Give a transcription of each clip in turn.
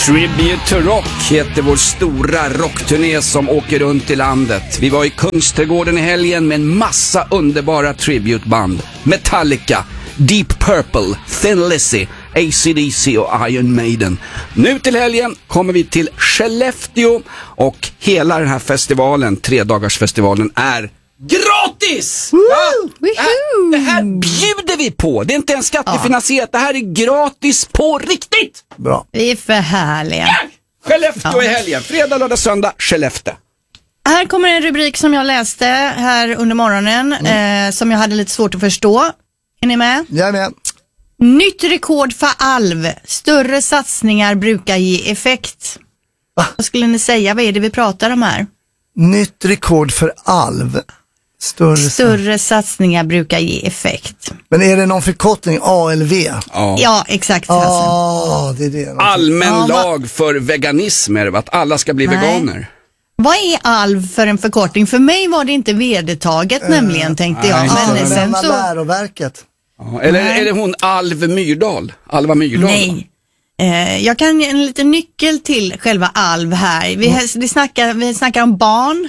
Tribute to Rock heter vår stora rockturné som åker runt i landet. Vi var i Kungsträdgården i helgen med en massa underbara tributeband. Metallica, Deep Purple, Thin Lizzy, AC/DC och Iron Maiden. Nu till helgen kommer vi till Skellefteå och hela den här festivalen, 3-dagarsfestivalen, är gratis! Det här bjuder vi på. Det är inte ens skattefinansierat. Det här är gratis på riktigt. Bra. Vi är för härliga. Skellefteå i helgen. Fredag, lördag, söndag. Skellefteå. Här kommer en rubrik som jag läste här under morgonen som jag hade lite svårt att förstå. Är ni med? Jag är med. Nytt rekord för alv. Större satsningar brukar ge effekt. Vad skulle ni säga? Vad är det vi pratar om här? Nytt rekord för alv. Större satsningar brukar ge effekt. Men är det någon förkortning? ALV? Ja, exakt. Det är det. Allmän lag för veganism är det, att alla ska bli veganer. Vad är alv för en förkortning? För mig var det inte vedertaget nämligen, tänkte jag. Men sen så... läroverket. Eller är det hon Alva Myrdal? Nej. Jag kan ge en liten nyckel till själva alv här. Vi snackar om barn.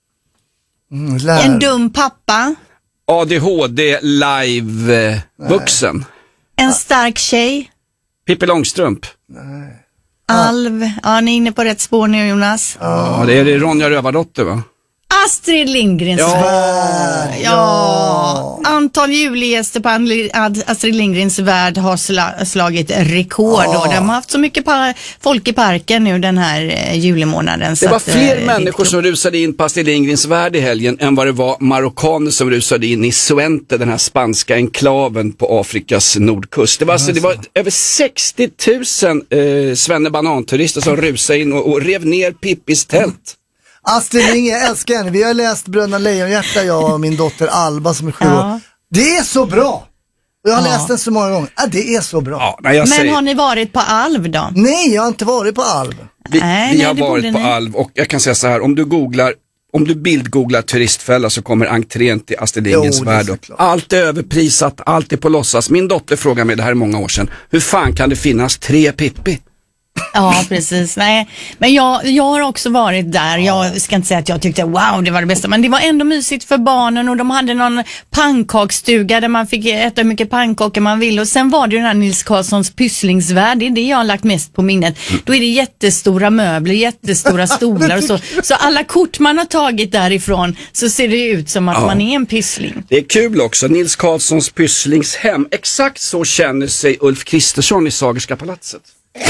En dum pappa. ADHD live vuxen. En stark tjej. Pippi Långstrump. Alv. Ja, ni är inne på rätt spår nu, Jonas. Ja, det är det Ronja Rövardotter, va? Astrid Lindgrens värld. Ja. Antal julgäster på Astrid Lindgrens värld har slagit rekord. Och de har haft så mycket folk i parken nu den här julemånaden. Det var fler människor som rusade in på Astrid Lindgrens värld i helgen än vad det var marockaner som rusade in i Suente, den här spanska enklaven på Afrikas nordkust. Det var över 60 000 svennebananturister som rusade in och rev ner Pippis tält. Astrid Lindgren, jag älskar henne. Vi har läst Bröderna Lejonhjärta, jag och min dotter Alba som är 7 år. Det är så bra! Jag har läst den så många gånger. Det är så bra. Ja, men har ni varit på Alv då? Nej, jag har inte varit på Alv. Vi har varit på Alv och jag kan säga så här, om du bildgooglar turistfälla så kommer entrén till Astrid Lindgrens värld upp. Allt är överprisat, allt är på låtsas. Min dotter frågade mig det här många år sedan. Hur fan kan det finnas 3 Pippi? Ja, precis. Nej, men jag har också varit där. Jag ska inte säga att jag tyckte wow, det var det bästa, men det var ändå mysigt för barnen och de hade någon pannkakstuga där man fick äta hur mycket pannkakor man ville och sen var det den här Nils Karlssons Pysslingsvärld. Det är det jag har lagt mest på minnet. Då är det jättestora möbler, jättestora stolar och så. Så alla kort man har tagit därifrån så ser det ut som att man är en pyssling. Det är kul också. Nils Karlssons Pysslingshem. Exakt så känner sig Ulf Kristersson i Sagerska palatset.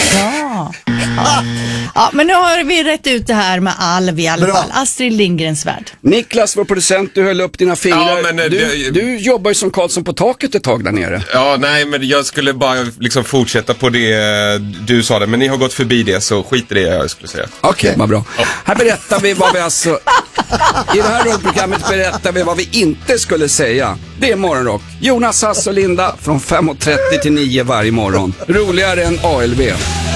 Ja, men nu har vi rätt ut det här med alv i alla fall. Astrid Lindgrens värld. Niklas, vår producent, du höll upp dina fingrar. Ja, men, du jobbar ju som Karlsson på taket ett tag där nere. Ja, nej, men jag skulle bara liksom fortsätta på det du sa det. Men ni har gått förbi det, så skit i det jag skulle säga. Okej, vad bra. Här berättar vi vad vi i det här rockprogrammet berättar vi vad vi inte skulle säga. Det är Morgonrock. Jonas, Hass och Linda från 5:30 till 9 varje morgon. Roligare än ALV.